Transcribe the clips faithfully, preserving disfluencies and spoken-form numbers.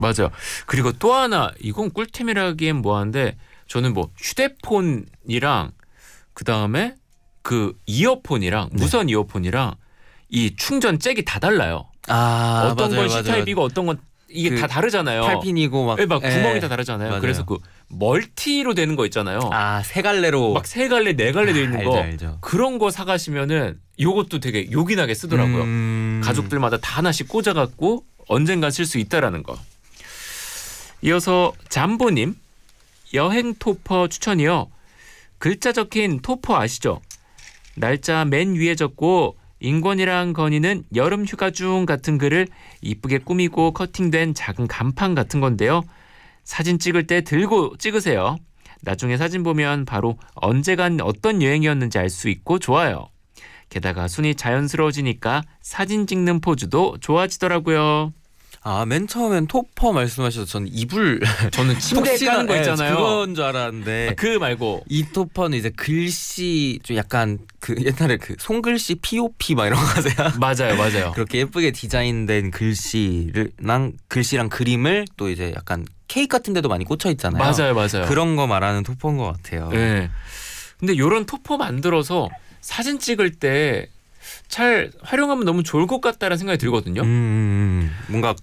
맞아요. 그리고 또 하나 이건 꿀템이라기엔 뭐한데 저는 뭐 휴대폰이랑 그 다음에 그 이어폰이랑 네. 무선 이어폰이랑 이 충전 잭이 다 달라요. 아 어떤 맞아요, 건 맞아요. C타입이고 어떤 건 이게 그 다 다르잖아요. 팔 핀이고 막, 네, 막 구멍이 예. 다 다르잖아요. 맞아요. 그래서 그 멀티로 되는 거 있잖아요. 아 세 갈래로 막 세 갈래 네 갈래 돼 있는 아, 거 알죠, 알죠. 그런 거 사가시면은 요것도 되게 요긴하게 쓰더라고요. 음... 가족들마다 다 하나씩 꽂아갖고 언젠간 쓸 수 있다라는 거. 이어서 잠보님 여행 토퍼 추천이요. 글자 적힌 토퍼 아시죠? 날짜 맨 위에 적고 인권이랑 건이는 여름 휴가 중 같은 글을 이쁘게 꾸미고 커팅된 작은 간판 같은 건데요. 사진 찍을 때 들고 찍으세요. 나중에 사진 보면 바로 언제 간 어떤 여행이었는지 알 수 있고 좋아요. 게다가 손이 자연스러워지니까 사진 찍는 포즈도 좋아지더라고요. 아, 맨 처음엔 토퍼 말씀하셔서 저는 이불 저는 침대에 혹시나- 까는 거 예, 있잖아요. 그건 줄 알았는데 아, 그 말고 이 토퍼는 이제 글씨 좀 약간 그 옛날에 그 손글씨 피오피 막 이런 거 하세요? 맞아요, 맞아요. 그렇게 예쁘게 디자인된 글씨랑 글씨랑 그림을 또 이제 약간 케이크 같은 데도 많이 꽂혀 있잖아요. 맞아요, 맞아요. 그런 거 말하는 토퍼인 것 같아요. 네. 근데 이런 토퍼 만들어서 사진 찍을 때 잘 활용하면 너무 좋을 것 같다는 생각이 들거든요. 음, 음, 뭔가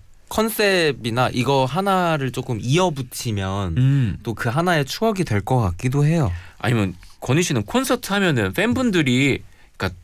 컨셉이나 이거 하나를 조금 이어붙이면 음. 또 그 하나의 추억이 될 것 같기도 해요. 아니면 권희 씨는 콘서트 하면은 팬분들이 그러니까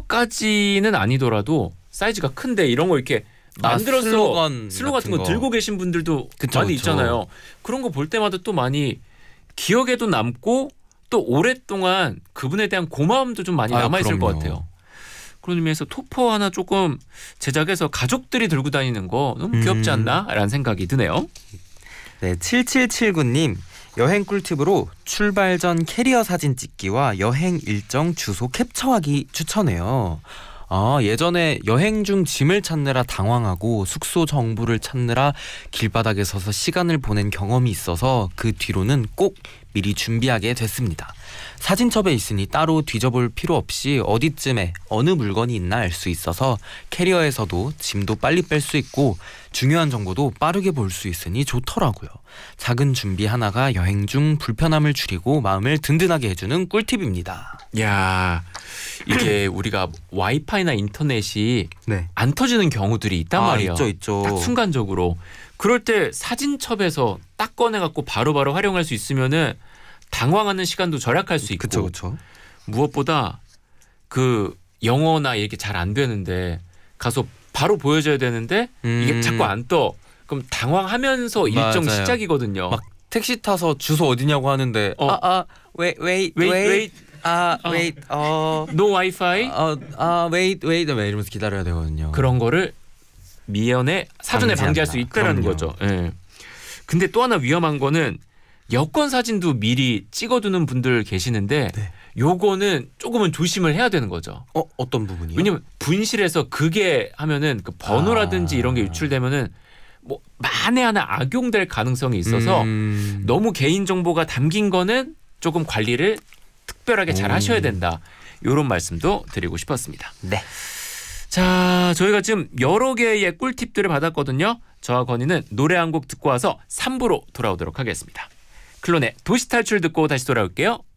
토퍼까지는 아니더라도 사이즈가 큰데 이런 거 이렇게 아, 만들어서 슬로건 슬로건 같은 거, 거. 들고 계신 분들도 그쵸, 많이 그쵸. 있잖아요. 그런 거 볼 때마다 또 많이 기억에도 남고 또 오랫동안 그분에 대한 고마움도 좀 많이 아, 남아있을 것 그럼요. 같아요. 그런 의미에서 토퍼 하나 조금 제작해서 가족들이 들고 다니는 거 너무 귀엽지 음. 않나? 라는 생각이 드네요. 네, 칠칠칠구 님 여행 꿀팁으로 출발 전 캐리어 사진 찍기와 여행 일정 주소 캡처하기 추천해요. 아, 예전에 여행 중 짐을 찾느라 당황하고 숙소 정보를 찾느라 길바닥에 서서 시간을 보낸 경험이 있어서 그 뒤로는 꼭 미리 준비하게 됐습니다. 사진첩에 있으니 따로 뒤져볼 필요 없이 어디쯤에 어느 물건이 있나 알 수 있어서 캐리어에서도 짐도 빨리 뺄 수 있고 중요한 정보도 빠르게 볼 수 있으니 좋더라고요. 작은 준비 하나가 여행 중 불편함을 줄이고 마음을 든든하게 해주는 꿀팁입니다. 야, 이게 우리가 와이파이나 인터넷이 네. 안 터지는 경우들이 있단 아, 말이에요. 있죠, 있죠. 딱 순간적으로. 그럴 때 사진첩에서 딱 꺼내갖고 바로바로 활용할 수 있으면은 당황하는 시간도 절약할 수 있고. 그쵸, 그쵸. 무엇보다 그 영어나 이렇게 잘 안 되는데 가서 바로 보여줘야 되는데 음. 이게 자꾸 안 떠. 그럼 당황하면서 일정 맞아요. 시작이거든요. 막 택시 타서 주소 어디냐고 하는데 어. 아아 wait wait wait, wait wait. 아 어. wait 어 no 와이파이 어, 아 wait wait 막 이러면서 기다려야 되거든요. 그런 거를 미연에 사전에 방지한다. 방지할 수 있다라는 그럼요. 거죠. 예. 근데 또 하나 위험한 거는 여권 사진도 미리 찍어두는 분들 계시는데 네. 요거는 조금은 조심을 해야 되는 거죠. 어 어떤 부분이요? 왜냐면 분실해서 그게 하면은 그 번호라든지 아. 이런 게 유출되면은 뭐 만에 하나 악용될 가능성이 있어서 음. 너무 개인 정보가 담긴 거는 조금 관리를 특별하게 잘 오. 하셔야 된다. 이런 말씀도 드리고 싶었습니다. 네. 자, 저희가 지금 여러 개의 꿀팁들을 받았거든요. 저와 건이는 노래 한 곡 듣고 와서 삼 부로 돌아오도록 하겠습니다. 클론의 도시탈출 듣고 다시 돌아올게요.